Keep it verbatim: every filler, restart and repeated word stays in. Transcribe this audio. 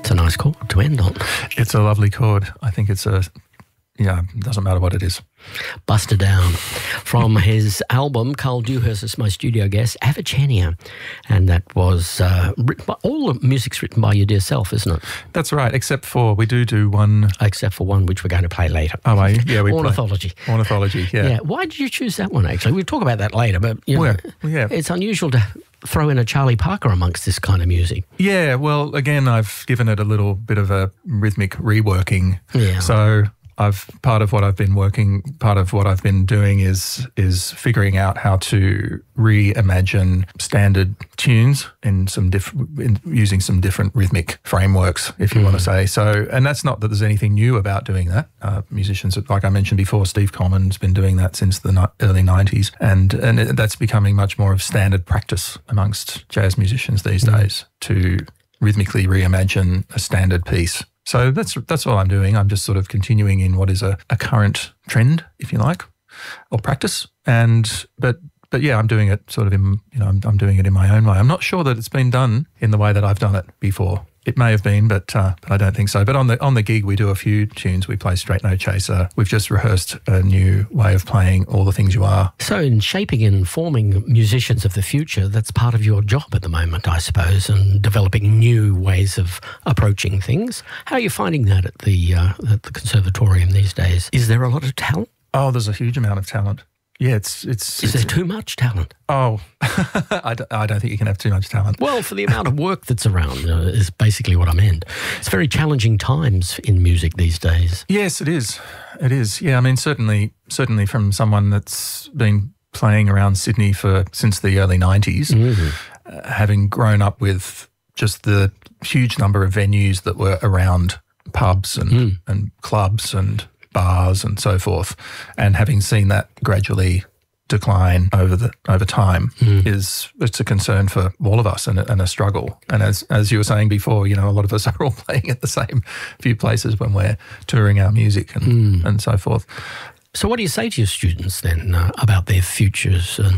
It's a nice chord to end on. It's a lovely chord. I think it's a, yeah, it doesn't matter what it is. Buster Down. From his album, Carl Dewhurst is my studio guest, Avicenia. And that was uh, written by, all the music's written by your dear self, isn't it? That's right, except for we do do one. Except for one which we're going to play later. Oh, are you? Yeah, we Ornithology. Play. Ornithology, yeah. Yeah. Why did you choose that one, actually? We'll talk about that later, but you know, well, yeah. It's unusual to throw in a Charlie Parker amongst this kind of music. Yeah, well, again, I've given it a little bit of a rhythmic reworking. Yeah. So I've part of what I've been working, part of what I've been doing is is figuring out how to reimagine standard tunes in some different, using some different rhythmic frameworks, if you mm. want to say. So, and that's not that there's anything new about doing that. Uh, musicians, like I mentioned before, Steve Common's been doing that since the ni- early nineties, and and it, that's becoming much more of standard practice amongst jazz musicians these mm. days to rhythmically reimagine a standard piece. So that's that's all I'm doing. I'm just sort of continuing in what is a, a current trend, if you like, or practice. And but but yeah, I'm doing it sort of in you know I'm, I'm doing it in my own way. I'm not sure that it's been done in the way that I've done it before. It may have been, but uh, but I don't think so. But on the on the gig, we do a few tunes. We play Straight No Chaser. We've just rehearsed a new way of playing All the Things You Are. So in shaping and forming musicians of the future, that's part of your job at the moment, I suppose, and developing new ways of approaching things. How are you finding that at the uh, at the conservatorium these days? Is there a lot of talent? Oh, there's a huge amount of talent. Yeah, it's it's. Is it's, there too much talent? Oh, I, don't, I don't think you can have too much talent. Well, for the amount of work that's around uh, is basically what I meant. It's very challenging times in music these days. Yes, it is. It is. Yeah, I mean, certainly, certainly from someone that's been playing around Sydney for since the early nineties, mm-hmm. uh, having grown up with just the huge number of venues that were around pubs and mm. and clubs and bars and so forth, and having seen that gradually decline over the over time mm. is it's a concern for all of us and, and a struggle. And as as you were saying before, you know, a lot of us are all playing at the same few places when we're touring our music and mm. and so forth. So, what do you say to your students then uh, about their futures? And